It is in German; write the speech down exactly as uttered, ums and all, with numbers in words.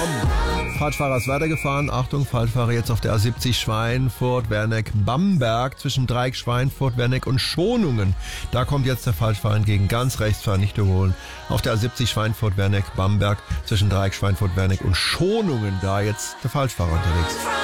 Falschfahrer ist weitergefahren. Achtung, Falschfahrer jetzt auf der A siebzig Schweinfurt-Werneck-Bamberg zwischen Dreieck, Schweinfurt, Werneck und Schonungen. Da kommt jetzt der Falschfahrer entgegen. Ganz rechts fahren, nicht überholen. Auf der A siebzig Schweinfurt-Werneck-Bamberg zwischen Dreieck, Schweinfurt, Werneck und Schonungen. Da jetzt der Falschfahrer unterwegs.